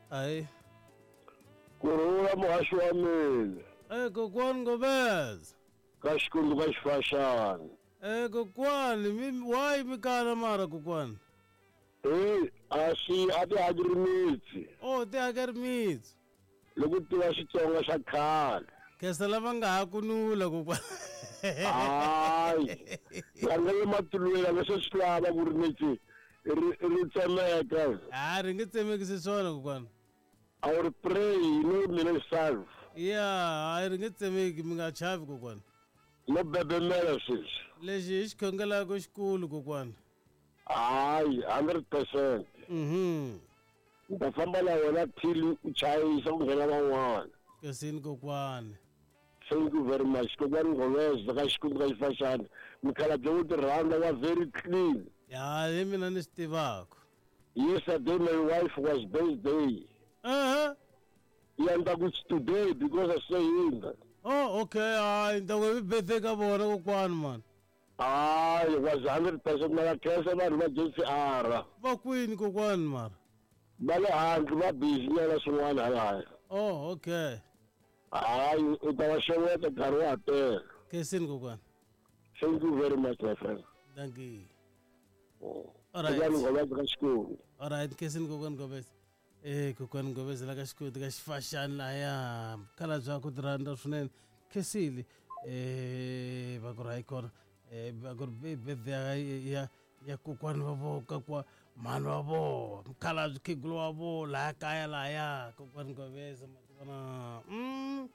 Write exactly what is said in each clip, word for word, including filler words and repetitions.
Hayi. Kurula muhashi wa mina. Eh kokwani Ngobeza. Kashikundu kashifashane. Eh kokwani mi why mikala mara kokwani? Eh asi ati agrimitsi. Oh ti agrimitsi. Loko tiva Xitsonga xa khale. Kesa lava nga ha kunula kokwani. Hayi. Yangele matulwela leswi swi lava agrimitsi. Ri tsemeka. Ah ri nge tsemeki swona kokwani. I will pray no mina salve. Yeah, a ri nge tsemeki mi nga chavi kokwani. No bebemela sweswi. Lexi hi xikhongelaka xikulu kokwani. Hayi one hundred percent. Mhm. Nta famba la wena till u chayisa ku nghena van'wana. Kesini kokwani. Thank you very much. Kokwani Ngobeza ka Xikundu ka Xifashane. Mikhalabye wo tirhanda wa very clean. Ya hi mina ni swi tivaka. Yesterday my wife was birthday. Uh-huh. Yeah, it's today because I say in that. Oh, okay. Hayi nta ku birthday ka vona kokwani man. Ah, it was one hundred percent na khensa vanhu va J C R. Va kwini kokwani mara? Va le handle va busy nyana swin'wana halaya. Oh, okay. Hayi u ta va xeweta nkarhi wa tele. Kesini kokwani. Thank you very much my friend. Thank you. Oh. Alright. Kokwani Ngobeza ka Xikundu. Alright, kesini kokwani Ngobeza. Eh kokwani Ngobeza la ka Xikundu ka Xifashane laya kala bya ku tirhanda swinene. Kesili eh va ku ri kona eh va ku ri birthday ya ya kokwani va vo ka kwa mhani wa vo mkhalabye khegulu wa vo laha kaya laya kokwani Ngobeza mativana mm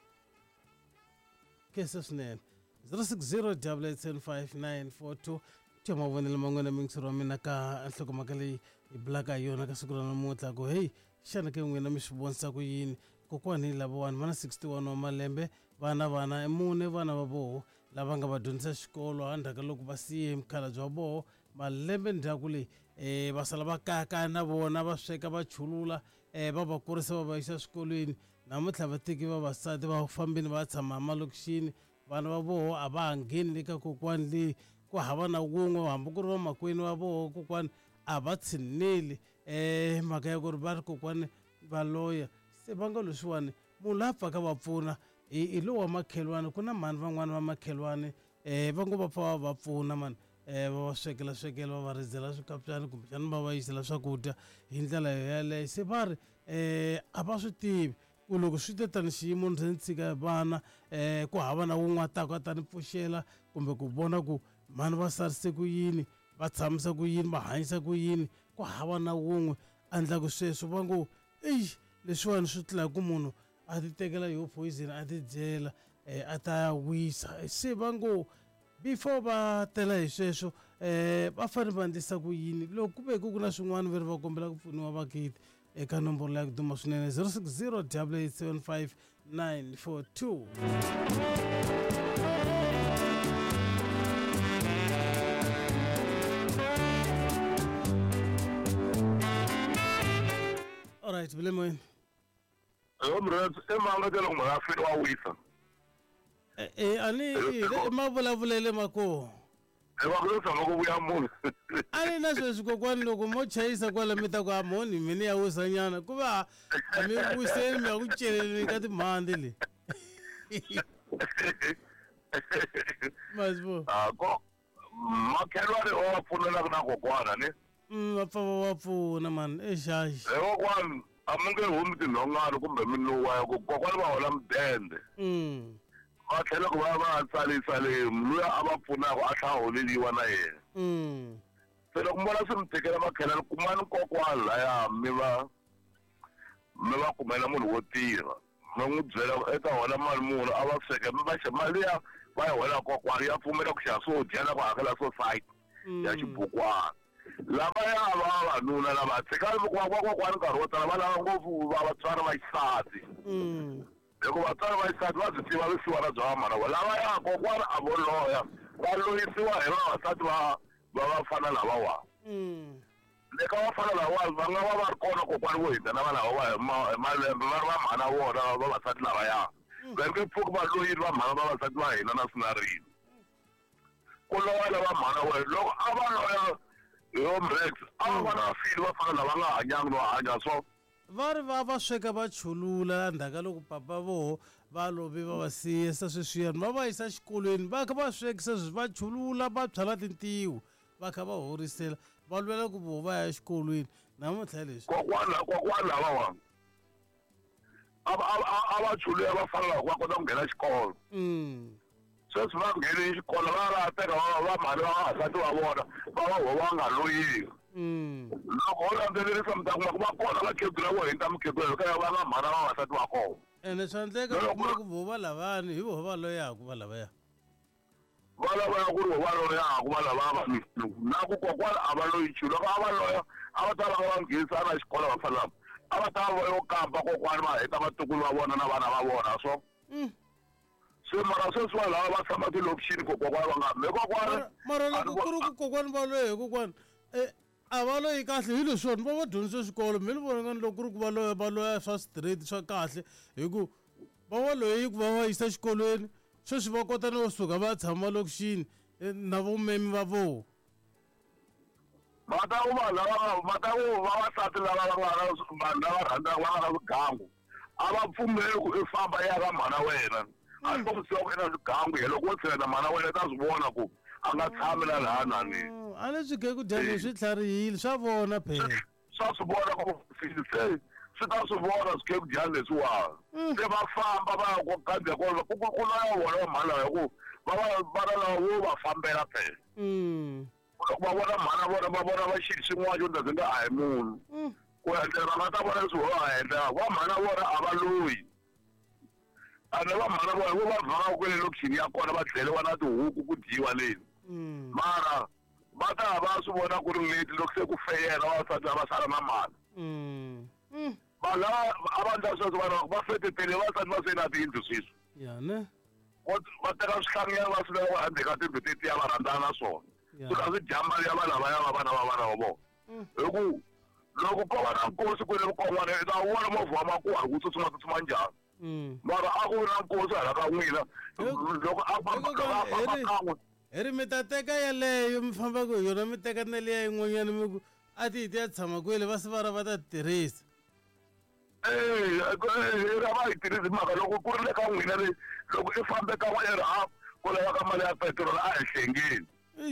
kesa swinene zero six zero double eight seven five nine four two twa mavonelo man'wana mingisiro wa mina ka nhlokomhaka leyi hi bulaka hi yona ka siku ra namuntlha ku heyi xana ke n'wina mi swi vonisa ku yini kokwani hi lavawani va na sixty-one wa malembe vana vana mune vana va voho lava nga va dyondzisa xikolo handhaka loko va siye mukhalabye wa voho malembe ndhaku leyi um va sala va kaya na vona va sweka va chulula um va va kurisa va va yisa swikolweni namuntlha va teki vavasati va fambini va tshama malokixini vana va voho a va ha ngheni le ka kokwani leyi ku hava na wun'we hambi ku ri va makwenu wa voho kokwani a va tshineli um mhaka ya ku ri va ri kokwani va loya se va nga leswiwani munhu la pfaka va pfuna hi lowu wa makhelwani ku na mhani van'wani va makhelwani um va ngo va pfa va va pfuna mani um va va swekela swekela va va rizela swikapyani kumbexani va va yisela swakudya hi ndlela yeleyo se va ri um a va swi tivi ku loko swi te tani xiyimo ndzi ni tshika vana um ku hava na wun'we a taka a ta ni pfuxela kumbe ku vona ku mhani va sarise ku yini va tshamisa ku yini va hanyisa ku yini ku hava na wun'we a endlaku sweswo va ngo eyi leswiwani swi tlula ku munhu a ti tekela yo poison a ti dyela um a ta wisa se va ngo before va tela hi sweswo um va fanele va endlisa ku yini loko ku ve ku ku na swin'wana va ri va kombela ku pfuniwa vakiti eka nomboro leya ku duma swinene zero six zero double eight seven five nine four two. Alright, vile moyeni. Yo mrez emanga ke lo mara fini wa wisa. Eh eh ani ma vulavulele mako. E va ku tsama ku vuya munhu. Ani na sweswi kokwani loko mo chayisa kwala mi ta ku amoni mini ya wisa nyana ku va a mi wiseni mi ya ku celeni ka timhandi le. Masbo. Ah ko makhelwani o pfunela na kokwana ne. Mm va pfa va pfuna man exaxi. E kokwana amunge humi tinhongana kumbe minuwa ya ku kokwana va hola mudende. Mm. Va tlhela ku va va tsalisa le luya a va pfunaka a tlha holeliwa na yena. Mm. Se loko mbona swi mi tikela makhelani kumani kokwana laya mi va mi va kumela munhu wo tirha mi n'wi byela eka hola mali muni a va sweka mi va mali ya va yi hola kokwana ya pfumela ku xava swo dya na ku hakela society ya xibukwana lavaya va vavanuna lava tshikani va kokwana nkarhi wo tala va lava ngopfu va vatswari va xisati loko vatswari va xisati va byi tiva vusiwana bya vamhana vo lavaya kokwana a vo loya va loyisiwa hi vavasati va va vafana lavawa le ka vafana lavawa va nga va va ri kona kokwana vo hindza na va lavawa hi malembe va ri va mhana vona vavasati lavaya va nge pfuki va loyini va mhana vavasati va hina na swinarini ku loya lava mhana wena loko a va loya yo mrex a va na fili va fana lava nga hanyanga no hanya so va ri va va sweka va chulula ndhaka loko papa voho va lovi va va siyisa sweswiyani va va yisa xikolweni va kha va swekisa va chulula va byala tintiho va kha va horisela va lwela ku voho va ya xikolweni namuntlha leswi kokwana kokwana lavawa a va chulula va fanela ku va kota ku nghena xikolo sweswi va nghene xikolo va va teka va mali va vavasati va vona va va ho va nga loyiki loko u landzelerisa mi ta kuma ku va kona vakhegula vo hinta mukhegula loko ya va nga mhana vavasati va kona ene swa endleka ku kuma ku vo va lavani hi voho va loyaku va lavaya va lavaya ku ri vo va loyaku va lava na ku kokwana a va loyi nchumu loko a va loya a va ta lava va nghenisa na xikolo va fanelaka a va ta va yo kampa kokwana va heta vatukulu va vona na vana va vona so se mara sweswi va lava va tshama tilokixini ku kokwana va nga mi kokwana mara loko ku ri ku kokwana va loya hi kokwana a va loyi kahle hi leswiwani va va dyondzisa swikolo mi ni vona ngani loko ku ri ku va loya va loya swa straight swa kahle hi ku va va loyi ku va va yisa xikolweni sweswi va kota no suka va tshama lokixini na vumemi va voho mata ku va lava mata ku vavasati lava va nga vanhu lava rhandzaka va nga na swigangu a va pfumeli ku i famba ya ka mhana wena a swi kombisiwa ku i na swigangu ye loko wo tshela na mhana wena i ta swi vona ku a nga tshami na lahanani a ni swi ge ku dyani swi tlharihile swa vona phela swa swi vona ku se swi ta swi vona swi ge ku dyani leswiwani se va famba va ya ku kandza kona ku ku loya vona va mhana hi ku va va vana lava wo va fambela phela loko va vona mhana vona va vona va xilo xin'wana xo ndza byi nga a hi munhu ku endlela va nga ta vona leswi va endla va mhana vona a va loyi ane va mhana vona vo va vhaka kwele lokixini ya kona va tlheliwa na tihuku ku dyiwa leni mara va ta va swi vona ku ri leti loko se ku feyela vavasati va sala na mali vanhu lava a va endla sweswo vanhu va fetetele vavasati va se na tiyindlu sweswi yane va teka swihlanganyana va swi veka handle ka tindlu tetiya va rhandzana na swona swi ka swi dya mali ya vanhu lavaya va vana va vana va vona hi ku loko ko va na nkosi kwele vukon'wana i ta vona movha wa makuhari ku tsutsuma tsutsuma njhani mara a ku ri na nkosi hala ka n'wina loko a famba kan'we hi ri mi ta teka yaleyo mi fambaka hi yona mi teka na liya yin'wanyana mi ku a ti hi ti ya tshama kwele va sivara va ta tirhisa e a va yi tirhisi mhaka loko ku ri le ka n'wina le loko i fambe ka n'we erhap ku lavaka mali ya petroli a hi hlengeni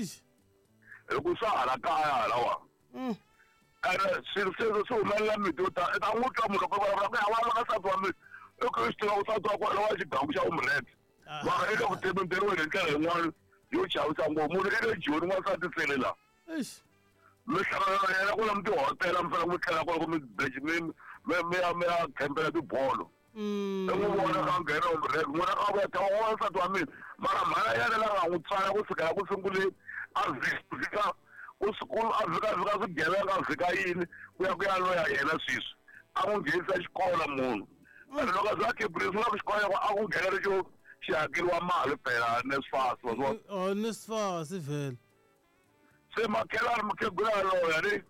hi ku swa hala kaya halawa ene swilo sweswo swi humelela miti yo tala i ta n'wi twa munhu loko vulavula ku ya va vona nsati wa mina i ku swi tiva nsati wa kona wa xigangu xa umurete mara i le ku tementeriweni hi ndlela yin'wana yo chavisa ngopfu munhu i le joni n'wansati sele laha mi hlangana na yena kula mi tihotela mi fanele mi tlhela kona ku mi mi mi ya mi ya khempela tibolo i n'wi vona ka nghena umurete n'wina ka vuya tava n'wansati wa mina mara mhana yena la nga n'wi tswala ku fikela ku sunguleni a vhika usikulu a vhikavhika swigevenga a vhika yini ku ya ku ya loya yena sweswi a n'wi nghenisa xikolo munhu ene loko bya khebuleni swi nga ku xikolo a ku nghena lexo xi hakeriwa mali phela NSFAS o NSFAS vhele se makhelani mukhegula yaloya ni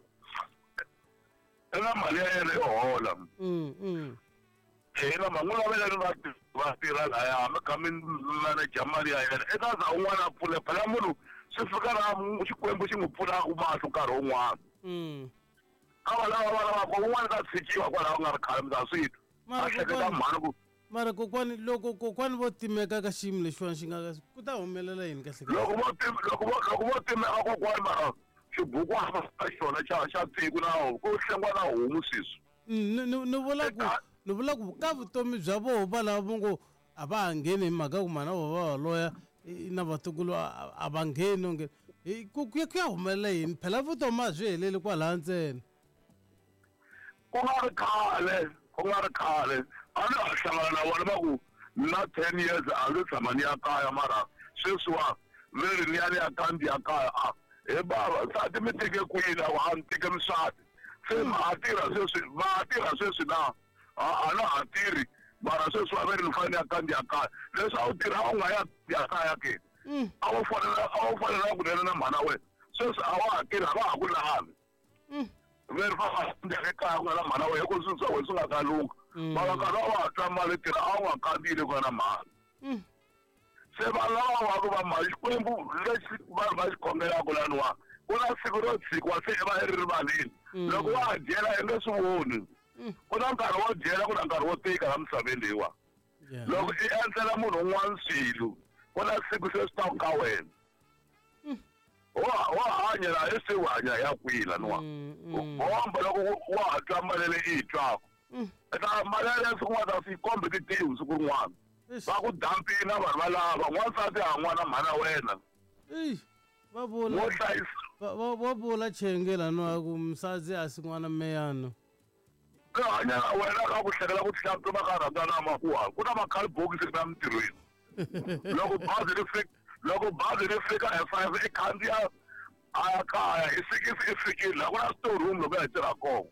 i na mali ya yena yo hola hina man'wina va yena va tirha laya mi kha mi manager mali ya yena eka za un'wana a pfule phela munhu swi fika na xikwembu xi n'wi pfunaka mahlo nkarhi wun'wana ka va lava va lavaka un'wana ta tshikiwa kwalaho ku nga ri khale mi ta swi twa a hleketa mhani ku mara kokwani loko kokwani vo timeka ka xiyimo lexiwani xi nga ku ta humelela yini kahle loko vo loko vo loko vo timeka kokwani mara xibukwana xa xona xa xa tiko na ku hlengiwa na homu sweswi ni vula ku ni vula ku ka vutomi bya voho va lava vo ngo a va ha ngheni hi mhaka ku mhana vo va va loya na vatukulu a va ngheni onge ku ku ya humelela yini phela vutomi a byi heleli kwalaha ntsena ku nga ri khale ku nga ri khale a ni ha hlangana na vona va ku na ten years a ndzi tshama ni ya kaya mara sweswiwa mi ri ni ya ni ya ka ndi ya kaya a he bava nsati mi teke kwini a ni teke misati se ma ha tirha sweswi va ha tirha sweswi na a na ha tirhi mara sweswi va ve ri ni fanele ya ka ndi ya kaya leswi a wu tirha a wu nga ya ya kaya ke a wu fanele a wu fanele ku nena na mhana wena sweswi a wa ha tirhi a va ha ku lavi ve ri fa ndeke kaya ku nga na mhana wena hikuva swilo swa wena swi nga ta lunga mara nkarhi a wa ha twa mali tirha a wu nga kandziyile ku ya na mhani se vanhu lava va ku va mali xikwembu lexi vanhu va xi khongelaka laniwa ku na siku ro tshikiwa se i va i ri rivaleni loko wa ha dyela i nge swi voni ku na nkarhi wo dyela ku na nkarhi wo tika la misaveni leyiwa loko i endlela munhu un'wana swilo ku na siku se swi ta ka wena wa hanya la hi se hanya ya kwila niwa bomba loko wa hatla malele i twako eka malele siku n'wana ta swi kombe titivi siku rin'wana va ku dampina vanhu valava n'wansati ha n'wana mhana wena va vula va vula chenge laniwa ku msadzi a si n'wana meyano ka hanya na wena ka ku hlekela ku tlhela va ka rhandzana makuwa ku na makhalibokisi na mintirhweni loko bazi ri fika loko bazi ri fika hi five i khandziya a ya kaya hi sikisi i fikile la ku na store room loko ya hi tirha kona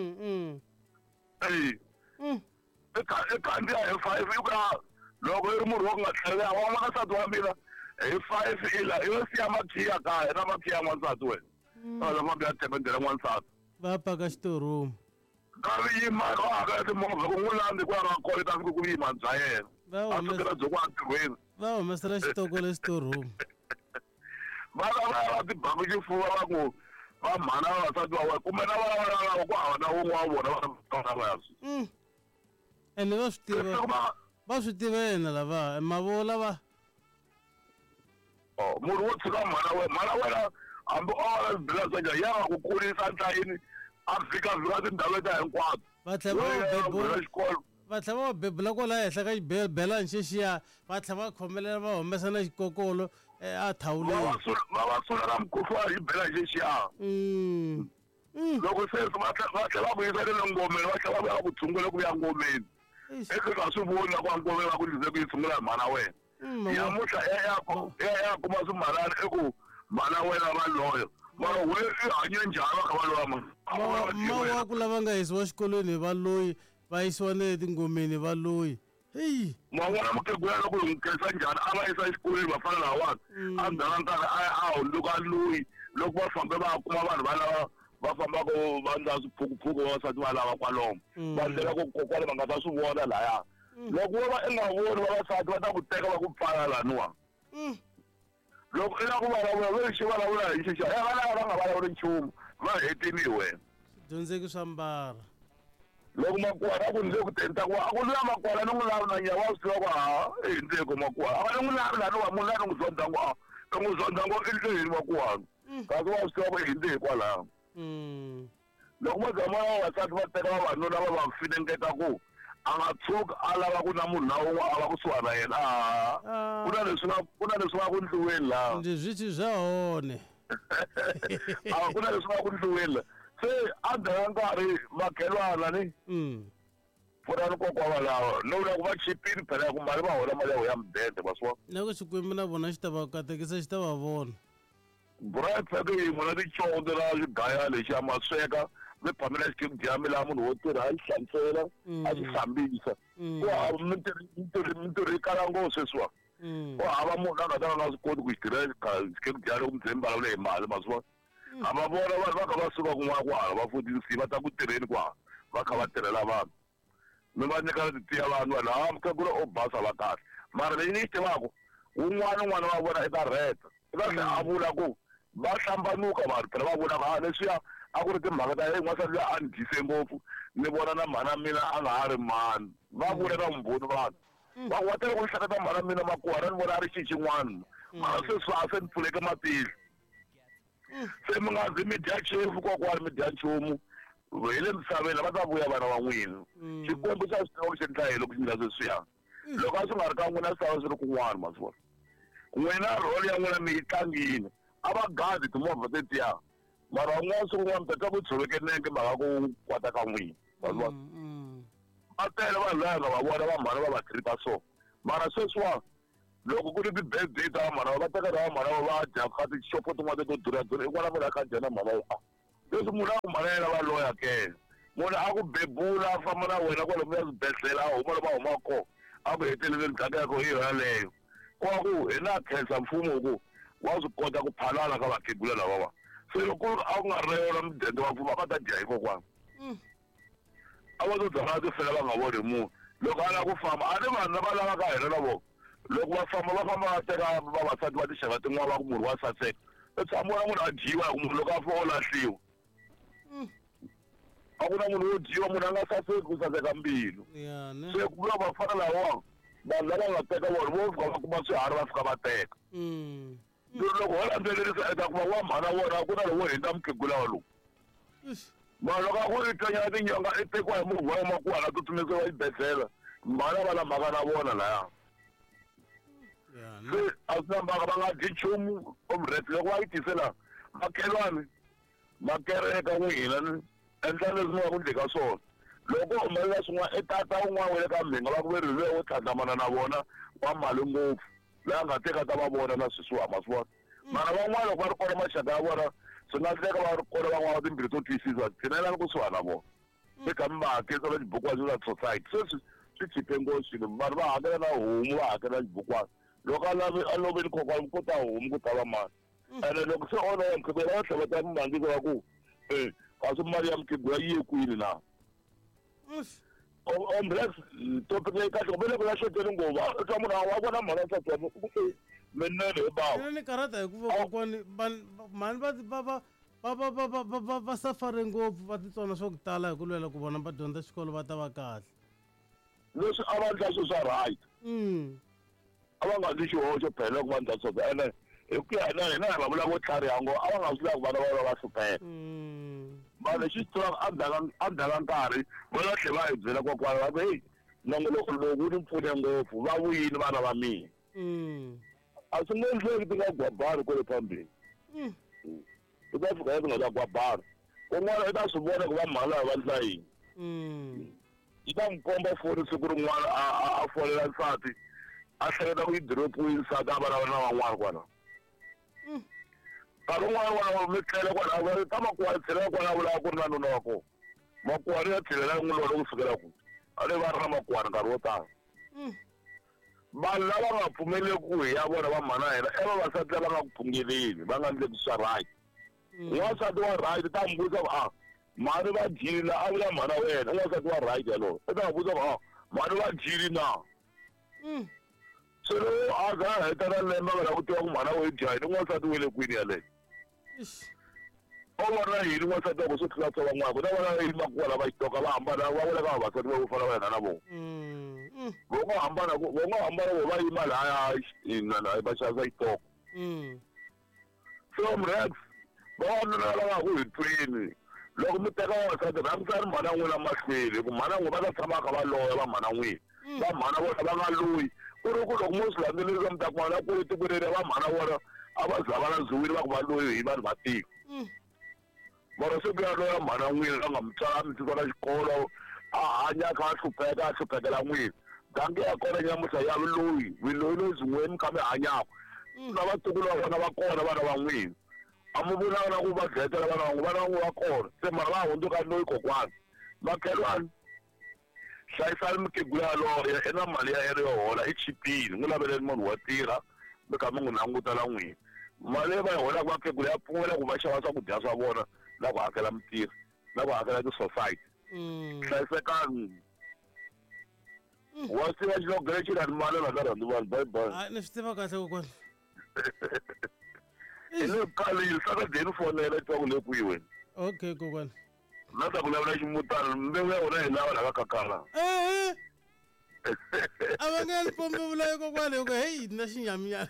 eyi i khandziya hi five i ku ya loko i ri munhu wo ku nga tlhelela wa n'wansati wa mina hi five i la i yo siya makhiya kaya na makhiya ya n'wansati wena ala ma biya tebendela n'wansati va paka store room kavi yima wa ka timovha ku n'wi landzi ku ya nga kona ta ku yima bya yena a sukela byo ku a ntirhweni va humesela xitoko le store room va lava va tibaku xifuva va ku va mhana vavasati va wena kumbe na vana va lava ku hava na wun'we wa vona va va yaswi ene va swi tiva va swi tiva yena lava mavola va munhu wo tshika mhana wena mhana wena hambi o va bila sanja ya va ku kurisa ntlayini a fika vhika tindhawu ta hinkwato va tlhela va bebula va tlhela va bebula kwala henhla ka xibelani xexiya va tlhela va khomelela va humesa na xikokolo a thawuleni va va sula na mukhuhlwana hi belani xexiya loko se va tlhela va vuyisa le ngomeni va tlhela va vuya va ku tshungula ku ya ngomeni eka ka swi voni ku ngomeni va ku lize ku yi tshungula hi mhana wena yamuhla ya kuma swimalana i ku mhana wena va loyo mara we i hanye njhani va kha va loya mawa ku lava nga yisiwa xikolweni va loyi va yisiwa ne tingomeni va loyi heyi man'wana mukhegula loko hi n'wi khensa njhani a va yisa exikolweni vafana lawani a ndzhaka nkarhi a hundzuka loyi loko va fambe va kuma vanhu valava va fambaka va ndla swiphukuphuku vavasati va lava kwalomu va ndlela ku kokwale va nga ta swi vona lahaya loko wo va i nga voni vavasati va ta ku teka va ku pfala laniwa loko i la ku vulavula ve xi vulavula hi xixa e va lava va nga vulavuli nchumu va hetini hi wena dyondzeki swa mbala loko makwala a ku ndze ku tenta ku a ku luya makwala ni n'wi lavi na nya wa swi tiva ku ha i ndzeko makwala a va ni n'wi lavi laniwa munhu la ni n'wi zonda ku a i n'wi zonda ngo i ndleni makwala kasi wa swi tiva ku hi ndze hikwalaho loko mo zama vavasati va teka vavanuna va va finengeta ku a nga tshuki a lava ku na munhu na wun'we a va kusuhana na yena a ku na leswi ku na leswi nga ku ndliweni laha ndi zwitshi bya hone a ku na leswi nga ku ndliweni la se a ndlela nkarhi makhelwana ni pfunani kokwa valawa no vula ku va chipini phela ya ku mali va hola mali ya ya mudende va swi vona na ku xikwembu na vona xi ta va katekisa xi ta va vona bright pheke yin'we na ticondzo na xigaya lexi a ma sweka mi phamela xikimu dyami laha munhu wo tirha a xi hlantswela a xi hlambisa ku hava mintirho yi kala ngopfu sweswiwa ku hava munhu a nga ta va nga swi koti ku xi tirha xikimu dyami loko mi ze mi vulavule hi mali ma swi vona a va vona vanhu va kha va suka kun'wana ku hala va fotisi va ta ku tirheni ku hala va kha va tirhela vanhu mi va nyika na titiya vanhu vanhu ha mukhegula o basa va kahle mara lexi ni xi tivaka wun'wana un'wana va vona eka reta i va tlhe a vula ku va hlambanuka vanhu phela va vona ka leswiya a ku ri timhaka ta n'wansati luya a ni dyise ngopfu ni vona na mhana mina a nga ha ri mani va vula ka vumbhoni vanhu va wa tele ku hleketa mhana mina makuhara ni vona a ri xi xin'wana mara sweswi a se ni pfuleke matihlo se mi nga zi mi dya chefu kokwani mi dya nchumu hi le misaveni va ta vuya vana va n'wina xikwembu xa swi tiva ku xi endla hi loko xi ndla sweswiya loko a swi nga ri ka n'wina swi tava swi ri kun'wana ma swi vona n'wina role ya n'wina mi yi tlangile a va gadi timovha tetiya mara un'wana siku n'wana mi ta ku tshoveke nenge mhaka ku kwata ka n'wina ma swi vona va tele vanhu laya nga va vona va mhana va va treat-a so mara sweswiwa loko ku ri ti-birthday ta vamhana va teka na vamhana va va dya ka tixopo tin'wana to durha durha i n'wana munhu a kha dya na mhana a leswi munhu a ku mhana yena va loya ke munhu a ku bebula a famba na wena kwalomu ya swibedhlele a huma loko a huma kona a ku heteleleni ganga yako hi yona leyo ku va ku hi na khensa mfumo ku wa swi kota ku phalala ka vakhegula lavawa se loko a ku nga ri na yona mudende wa mfumo a va ta dya hi kokwana a va to byala ti fela va nga voni munhu loko a lava ku famba a ni vanhu lava lavaka hina na vona loko va famba va famba va teka vavasati va tixaka tin'wana va ku munhu wa saseka u tshama na munhu a dyiwa hi ku munhu loko a fa o lahliwa a ku na munhu wo dyiwa munhu a nga saseki ku saseka mbilu ya ne se ku na vafana lawa vanhu lava nga teka vona vo fika va kuma swiharhi va fika va teka mm loko ho landzelerisa eka ku va wa mhana vona ku na lowo hundza mukhegula walowu ish mara loko a ku ri tlanyana tinyanga i tekiwa hi movha wa makuhala a tsutsumisiwa exibedhlele mhana va na mhaka na vona laya ya ne se a swi na mhaka va nga dyi nchumu omrete loko va yi tisela makhelwani makereka n'wina ni endla leswi mi nga ku ndli ka swona loko humelela swin'wana i tata wun'wana wa le ka mhinga va ku veriwe wo tlhandlamana na vona wa mali ngopfu laha nga teka ta va vona na sweswiwa ma swi vona mara van'wana loko va ri kona maxaka ya vona swi nga endleka va ri kona van'wana va timbirhi to twisisa tshinelani kusuhana na vona eka mi va hakerisa xibukwana xa society sweswi swi chipe ngopfu swilo vanhu va hakela na homu va hakela xibukwana loko a lavi a loveli kokwana ku ta homu ku ta va mali ene loko se ona ya mkhegula va tlhela ta mimandiko va ku um kasi mali ya mkhegula yi ye kwini na omblex topic leyi kahle kumbe loko la xoteli ngopfu twa munhu wa vona mhana satswana minene hi bava mina ni karata hikuva kokwani mhani va va va va va va va va va va safare ngopfu va titsona swa ku tala hi ku lwela ku vona va dyondza xikolo va ta va kahle leswi a va endla swilo swa right mm a va nga ndli xihoxo phela loko va ndla swona ene hi ku ya hina hina hi va vula vo tlharihango a va nga swi lavi ku vana va vona va hlupheka mm vanhu lexi tivaka endzhaka endzhaka nkarhi va nga tlhela va hi byela kokwana va ku heyi nongoloko lowu wu ni pfune ngopfu va vuyini vana va mina mm a swi nge endleki ti nga gwabari kwale phambili mm ti ta fika ti nga ta gwabari un'wana i ta swi vona ku va mhana va endla yini mm yi ta n'wi komba foni siku rin'wana a a folela nsati a hleketa ku yi diropiwile nsati a vulavula na van'wana kwala nkarhi wun'wana vana mi tlela kwala ta makuwa tlhelela kwala vulaka ku ri na nuna wa kona makuwani ya tlhelela n'wi lolo ku sukela ku a le va ri na makuwani nkarhi wo tala vanhu lava nga pfumeleli ku hi ya vona va mhana hina i vavasati lava nga ku phungeleli va nga endleki swa right n'wansati wa right ta n'wi vutisa ku a mhani va dyile na a vula mhana wena i n'wansati wa right yalowo i ta n'wi vutisa ku a mhani va dyile na se loko a za a heta na lembe a nga la ku tiva ku mhana wo yi dya yini n'wansati we le kwini yaleyo o vona yini n'wansati wa ku swo tlula tsa van'wana ku ta vona yini makuwa lava xitoka va hambana va vula ka vavasati va ku fana va yena na vona vo ngo hambana vo ngo hambana vo va yima lahaya na va xavisa xitoko so mrex vavanuna lava nga ku hi twini loko mi teka vavasati rhamisani mhana n'wina mahlweni ku mhana n'wi va ta tshama kha va loya va mhana n'wina va mhana vona va nga loyi ku ri ku loko mo swi landzelerisa mi ta kuma na ku ri tikureni va mhana vona a va za va na ziwile va ku va loyi hi vanhu va tiko mara se ku ya loya mhana n'wina la nga mi tswala mi tisa na xikolo a hanya kha a hlupheka a hluphekela n'wina gangi ya kona nyamuhla ya vuloyi viloyi lebyi n'wini kha mi hanyaka na vatukulu va vona va kona vana va n'wina a mi vulaka na ku va dletela vana van'we vana van'we va kona se mara va hundzuka loyi kokwana makhelwani hlayisani mukhegula yaloye i na mali ya yena yo hola i chipile n'wi laveleni munhu wa tirha mi kha mi n'wi languta la n'wina mali leyi va yi holaka vakhegula ya pfumela ku va xava swakudya swa vona na ku hakela mitirho na ku hakela ti-society hlayisekani wa siva xilogele xi rani mali na ta rhandzi vanhu bye bye ni swi tiva kahle kokwani hi le kalile sakadeni fonela twa ku le kwihi wena okay kokwani na ta vulavula ximutana mbewu ya wena hi lava la ka kakala eh a va nge ni pombe vula kokwani loko hey na xinyamiyana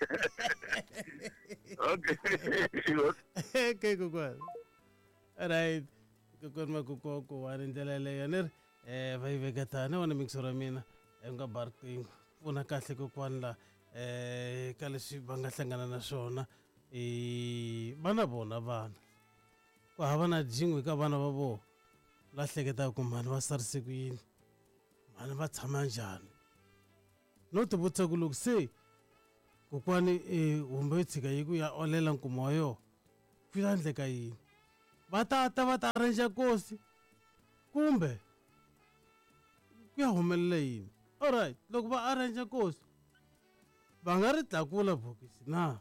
okay okay kokwani alright kokwani makoko kokwani ndlela leyo ni ri eh va yi veka tani vona mixo ra mina i nga bar riqingho pfuna kahle kokwani la eh ka leswi va nga hlangana na swona i vana vona vana ku hava na jingwe ka vana va vona la hleketaka ku mhani va sarise ku yini mhani va tshama njhani no ti vutisa ku loko se kokwani humbe yo tshika yi ku ya olela nkumo wa yona ku ta endleka yini va ta ta va ta arrange kosi kumbe ku ya humelela yini alright loko va arrange kosi va nga ri tlakula bokisi na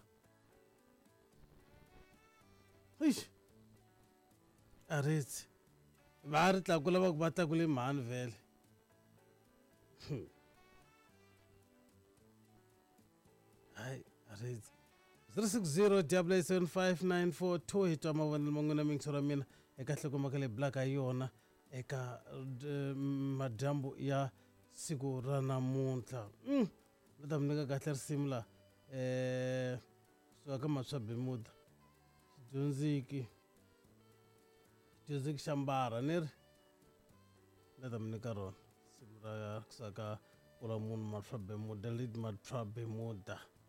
eish a ritsi va ri tlakula va ku va tlakule mhani vhele hayi a ritsi zero six zero double seven five nine four two hi twa mavonelo man'wina mingso ra mina eka nhlokomhaka leyi bulaka hi yona eka d- madyambu ya siku ra namuntlha mm. ni ta mi nyika kahle risimu la eh suka ka Maswa Bemuda xidyondziki xidyondziki xa mbara ni ri ni ta mi nyika rona risimu ra kusuka ka kula munhu Maswa Bemuda lead Maswa Bemuda